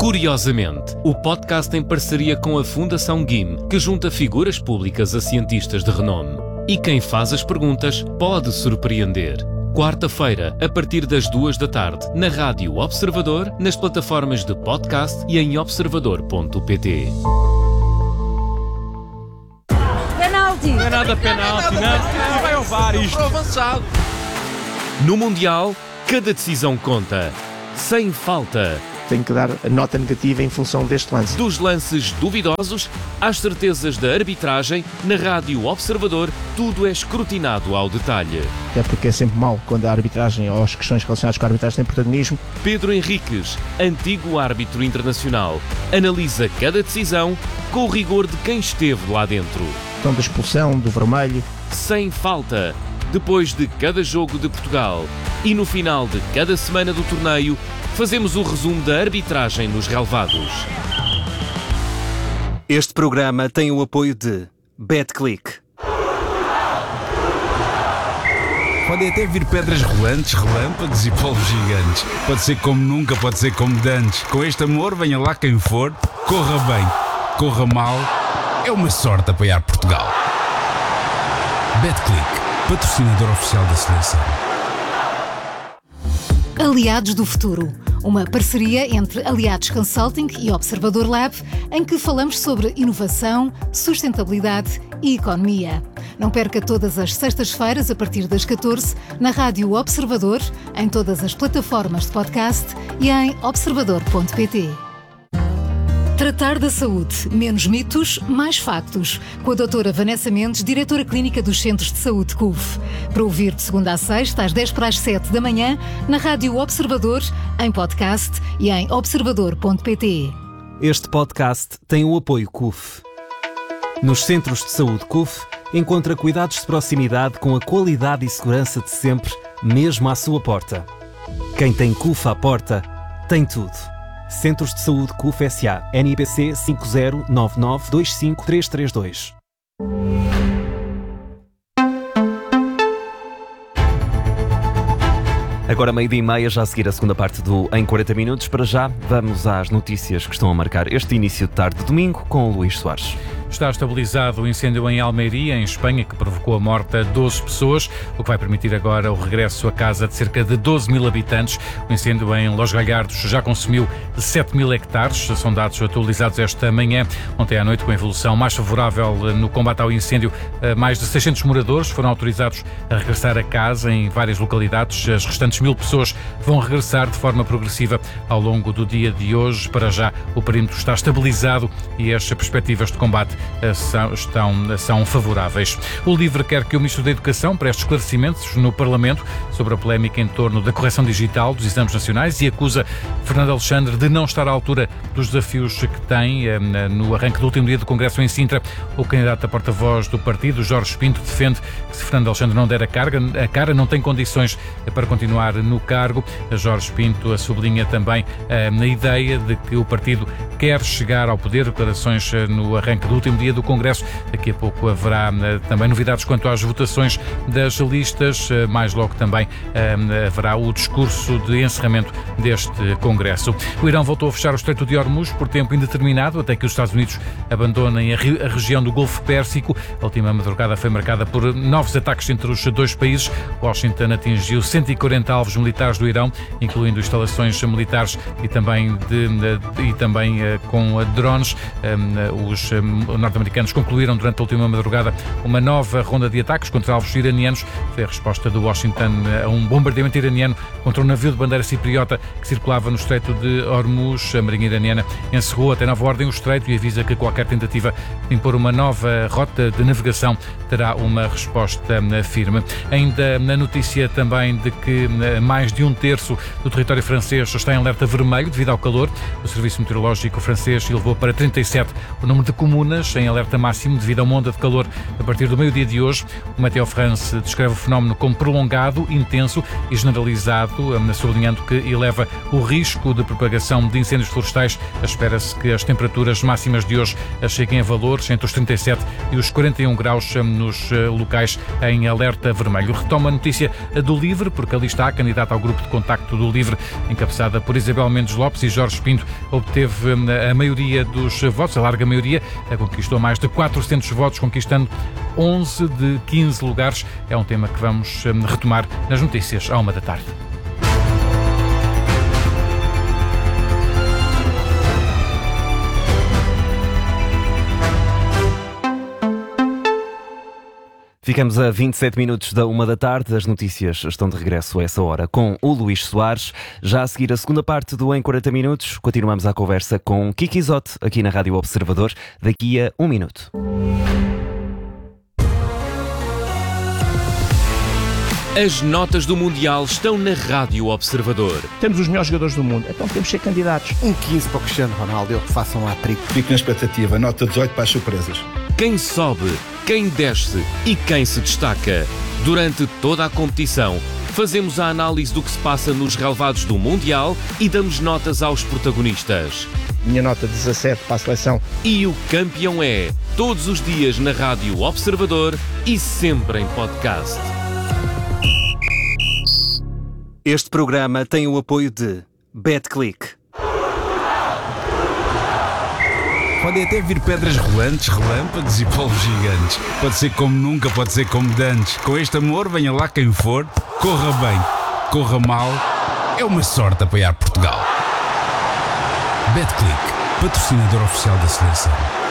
Curiosamente, o podcast em parceria com a Fundação GIM, que junta figuras públicas a cientistas de renome. E quem faz as perguntas pode surpreender. Quarta-feira, a partir das 2 da tarde, na Rádio Observador, nas plataformas de podcast e em observador.pt. Penalti! Não é nada penalti, não vai ao VAR isto. Avançado. No Mundial, cada decisão conta. Sem falta. Tenho que dar a nota negativa em função deste lance. Dos lances duvidosos às certezas da arbitragem, na Rádio Observador, tudo é escrutinado ao detalhe. É porque é sempre mau quando a arbitragem ou as questões relacionadas com a arbitragem têm protagonismo. Pedro Henriques, antigo árbitro internacional, analisa cada decisão com o rigor de quem esteve lá dentro. Questão da expulsão, do vermelho. Sem falta. Depois de cada jogo de Portugal e no final de cada semana do torneio, fazemos o resumo da arbitragem nos relevados. Este programa tem o apoio de BetClick. Podem até vir pedras rolantes, relâmpagos e polvos gigantes. Pode ser como nunca, pode ser como dantes. Com este amor, venha lá quem for, corra bem, corra mal. É uma sorte apoiar Portugal. BetClick, patrocinador oficial da seleção. Aliados do Futuro, uma parceria entre Aliados Consulting e Observador Lab, em que falamos sobre inovação, sustentabilidade e economia. Não perca todas as sextas-feiras, a partir das 14, na Rádio Observador, em todas as plataformas de podcast e em observador.pt. Tratar da saúde. Menos mitos, mais factos. Com a doutora Vanessa Mendes, diretora clínica dos Centros de Saúde CUF. Para ouvir de segunda a sexta, às 10 para as 7 da manhã, na Rádio Observador, em podcast e em observador.pt. Este podcast tem o apoio CUF. Nos Centros de Saúde CUF, encontra cuidados de proximidade com a qualidade e segurança de sempre, mesmo à sua porta. Quem tem CUF à porta, tem tudo. Centros de Saúde CUF S.A. NIPC 509925332. Agora 12:30, já a seguir a segunda parte do Em 40 Minutos. Para já, vamos às notícias que estão a marcar este início de tarde de domingo com o Luís Soares. Está estabilizado o incêndio em Almeria, em Espanha, que provocou a morte de 12 pessoas, o que vai permitir agora o regresso a casa de cerca de 12 mil habitantes. O incêndio em Los Galhardos já consumiu 7 mil hectares, são dados atualizados esta manhã. Ontem à noite, com a evolução mais favorável no combate ao incêndio, mais de 600 moradores foram autorizados a regressar a casa em várias localidades. As restantes 1000 pessoas vão regressar de forma progressiva ao longo do dia de hoje. Para já, o perímetro está estabilizado e as perspectivas de combate são favoráveis. O LIVRE quer que o Ministro da Educação preste esclarecimentos no Parlamento sobre a polémica em torno da correção digital dos exames nacionais e acusa Fernando Alexandre de não estar à altura dos desafios que tem. No arranque do último dia do Congresso em Sintra, o candidato a porta-voz do partido, Jorge Pinto, defende que se Fernando Alexandre não der a cara, não tem condições para continuar no cargo. Jorge Pinto sublinha também na ideia de que o partido quer chegar ao poder. Declarações no arranque do último dia do Congresso. Daqui a pouco haverá também novidades quanto às votações das listas. Mais logo também haverá o discurso de encerramento deste Congresso. O Irão voltou a fechar o Estreito de Hormuz por tempo indeterminado, até que os Estados Unidos abandonem a região do Golfo Pérsico. A última madrugada foi marcada por novos ataques entre os dois países. Washington atingiu 140 alvos militares do Irão, incluindo instalações militares e também com drones. Os norte-americanos concluíram durante a última madrugada uma nova ronda de ataques contra alvos iranianos. Foi a resposta de Washington a um bombardeamento iraniano contra um navio de bandeira cipriota que circulava no Estreito de Hormuz. A Marinha iraniana encerrou até nova ordem o Estreito e avisa que qualquer tentativa de impor uma nova rota de navegação terá uma resposta firme. Ainda na notícia também de que mais de 1/3 do território francês está em alerta vermelho devido ao calor. O Serviço Meteorológico francês elevou para 37 o número de comunas zonas em alerta máximo devido a uma onda de calor a partir do meio-dia de hoje. O Meteo France descreve o fenómeno como prolongado, intenso e generalizado, sublinhando que eleva o risco de propagação de incêndios florestais. Espera-se que as temperaturas máximas de hoje cheguem a valores entre os 37 e os 41 graus nos locais em alerta vermelho. Retoma a notícia do LIVRE, porque ali está a candidata ao grupo de contacto do LIVRE, encabeçada por Isabel Mendes Lopes, e Jorge Pinto obteve a maioria dos votos, a larga maioria, conquistou mais de 400 votos, conquistando 11 de 15 lugares. É um tema que vamos retomar nas notícias à 13h. Ficamos a 27 minutos da 13h. As notícias estão de regresso a essa hora com o Luís Soares. Já a seguir a segunda parte do Em 40 Minutos, continuamos a conversa com Kiki Isotte aqui na Rádio Observador, daqui a 1 minuto. As notas do Mundial estão na Rádio Observador. Temos os melhores jogadores do mundo, então temos que ser candidatos. 15 para o Cristiano Ronaldo, ele que faça um hat-trick. Fico na expectativa, nota 18 para as surpresas. Quem sobe, quem desce e quem se destaca. Durante toda a competição, fazemos a análise do que se passa nos relevados do Mundial e damos notas aos protagonistas. Minha nota 17 para a seleção. E o campeão é, todos os dias na Rádio Observador e sempre em podcast. Este programa tem o apoio de BetClick. Podem até vir pedras rolantes, relâmpagos e polvos gigantes. Pode ser como nunca, pode ser como dantes. Com este amor, venha lá quem for. Corra bem, corra mal. É uma sorte apoiar Portugal. BetClick, patrocinador oficial da seleção.